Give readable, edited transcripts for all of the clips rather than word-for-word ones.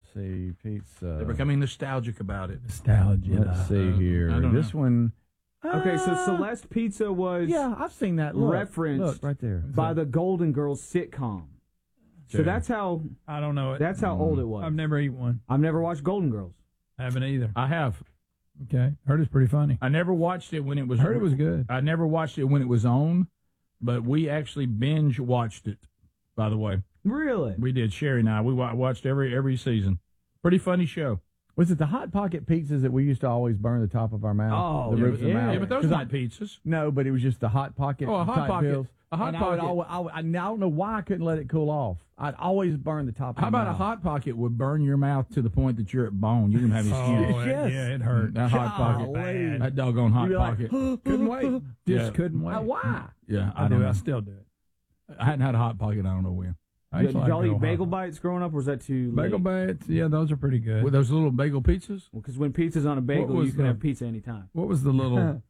see, pizza. They're becoming nostalgic about it. Nostalgia. Let's see here. This one. Okay, so Celeste Pizza was I've seen that. Look, referenced look, right there. by the Golden Girls sitcom. So Okay. that's how I don't know it. that's how old it was. I've never eaten one. I've never watched Golden Girls. I haven't either. I have. Okay. Heard it's pretty funny. I never watched it when it was. Heard it was good. I never watched it when it was on, but we actually binge watched it. By the way, Really? we did. Sherry and I. We watched every season. Pretty funny show. Was it the Hot Pocket pizzas that we used to always burn the top of our mouth? Oh, the roofs of the yeah. mouth? Yeah, but those 'Cause aren't pizzas. No, but it was just the Hot Pocket. Oh, a Hot type Pocket. Pills. A Hot And Pocket. I don't know why I couldn't let it cool off. I'd always burn the top of How my about a mouth. Hot Pocket would burn your mouth to the point that you're at bone? You didn't have any skin. Yes. Yeah, it hurt. That Hot Pocket. Golly. That doggone Hot You'd be like, Pocket. Couldn't wait. Just Yeah. couldn't wait. Why? Yeah, I don't do. know. I still do it. I hadn't had a Hot Pocket. I don't know when. I Did used to like y'all Little eat bagel Hot bites growing up, or was that too late? Bagel bites. Yeah, those are pretty good. With those little bagel pizzas. Because when pizza's on a bagel, was you can the- have pizza anytime. What was the little?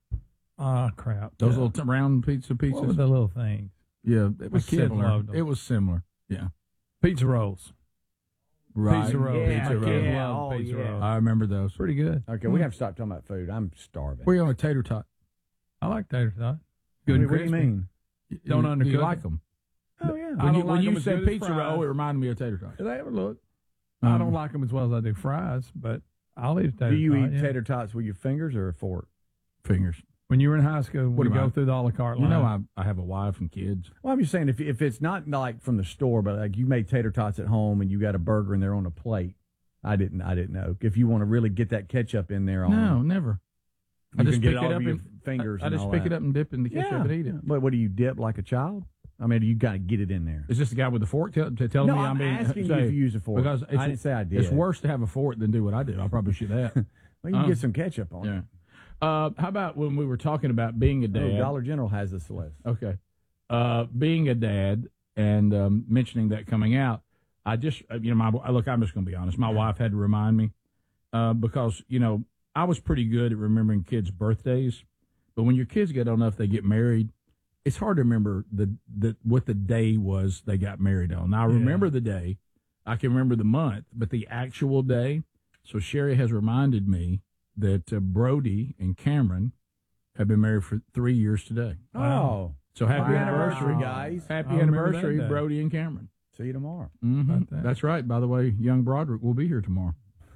Crap. Those Yeah. little round pizzas. What were the little things? Yeah, it was kids similar. loved them. It was similar. Yeah. Pizza rolls. Right. Pizza rolls. Yeah, My kids yeah. love Oh, pizza yeah. rolls. I remember those. Pretty good. Okay, we have to stop talking about food. I'm starving. We're on a tater tot. I like tater tot. What Good do and you crispy. mean? Don't You undercook like it. them. Oh, yeah. I When you, don't when like you 'em as said good as pizza fries. roll, it reminded me of tater tot. They have a look. I don't like them as well as I do fries, but I'll eat a tater Do you tot, eat yeah. tater tots with your fingers or a fork? Fingers. When you were in high school, What we about- go through the a la carte You line. know, I have a wife and kids. Well, I'm just saying, if it's not like from the store, but like you made tater tots at home and you got a burger and they're on a plate, I didn't know. If you want to really get that ketchup in there, on No, never. you I just can get pick it all it up over your and fingers. I and just all pick that. it up and dip in the ketchup and eat it. But what do you dip like a child? I mean, you got to get it in there. Is this the guy with the fork telling No, me I'm being asking you say- if you use a fork. Because I didn't say I did. It's worse to have a fork than do what I do. I probably should that. Well, you can get some ketchup on Yeah. it. How about when we were talking about being a Oh, dad? Dollar General has the Celeste. Okay. Being a dad and mentioning that coming out, I just, look, I'm just going to be honest. My wife had to remind me because, I was pretty good at remembering kids' birthdays. But when your kids get old enough, they get married, it's hard to remember what the day was they got married on. Now, I remember the day. I can remember the month, but the actual day. So Sherry has reminded me that Brody and Cameron have been married for 3 years today. Oh. So happy Wow. anniversary, guys. Happy I remember anniversary, that day. Brody and Cameron. See you tomorrow. About that. That's right. By the way, young Broderick will be here tomorrow.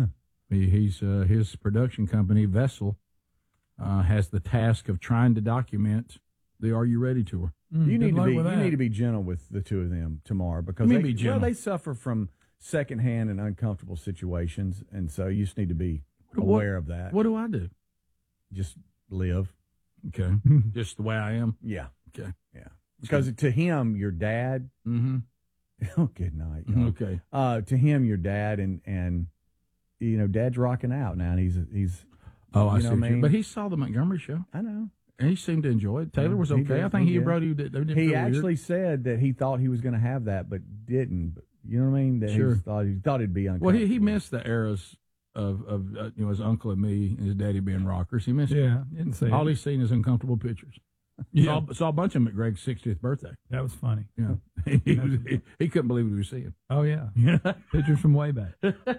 He's his production company, Vessel, has the task of trying to document the Are You Ready tour. You need luck to be with that. gentle with the two of them tomorrow because What do you they, mean be gentle? they suffer from secondhand and uncomfortable situations, and so you just need to be What- aware of that. What do I do? Just live. Okay. Just the way I am. Yeah. Okay. Yeah. Because to him, your dad. Mm-hmm. Oh, good night. y'all. Okay. To him, your dad, and Dad's rocking out now, and he's. Oh, I you see. know what what I you- mean? But he saw the Montgomery show, I know. and he seemed to enjoy it. Taylor was He okay. did, I think he he and did. Brody they didn't He feel actually weird. said that he thought he was going to have that, but didn't. But you know what I mean? That Sure. he thought it'd be uncomfortable. Well, he missed the eras of his uncle and me and his daddy being rockers. He missed it. Yeah, didn't see All it. he's seen is uncomfortable pictures. Yeah, Saw a bunch of them at Greg's 60th birthday. that was funny. Yeah, he couldn't believe what he was seeing. Oh, yeah. Pictures from way back.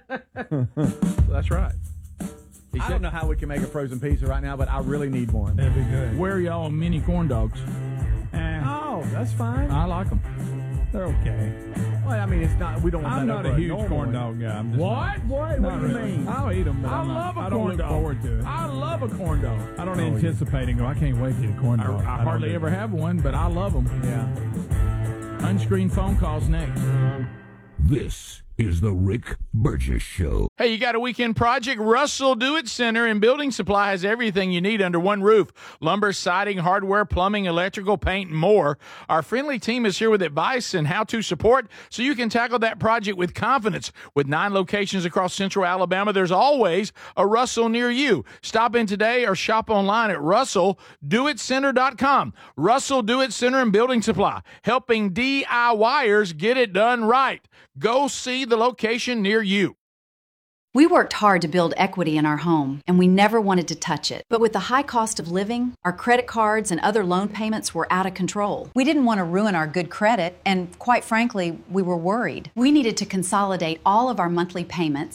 That's right. He I said, don't know how we can make a frozen pizza right now, but I really need one. That'd be good. "Where are y'all mini corn dogs? Oh, that's fine. I like them. They're okay. Well, I mean, it's not. We don't want I'm that not over a huge normal corn one. dog guy. I'm just What? What? Not What do you really. mean? I'll eat them, but I I'm love not, a I don't corn look dog. forward to it. I love a corn dog. I don't anticipate and go, I can't wait to get a corn I, dog. I don't hardly do ever that. have one, but I love them. Yeah. Unscreened phone calls next. This is the Rick Burgess Show. Hey, you got a weekend project? Russell Do-It Center and Building Supply has everything you need under one roof. Lumber, siding, hardware, plumbing, electrical, paint, and more. Our friendly team is here with advice and how-to support so you can tackle that project with confidence. With 9 locations across central Alabama, there's always a Russell near you. Stop in today or shop online at russelldoitcenter.com. Russell Do-It Center and Building Supply, helping DIYers get it done right. Go see the location near you. We worked hard to build equity in our home, and we never wanted to touch it. But with the high cost of living, our credit cards and other loan payments were out of control. We didn't want to ruin our good credit, and quite frankly, we were worried. We needed to consolidate all of our monthly payments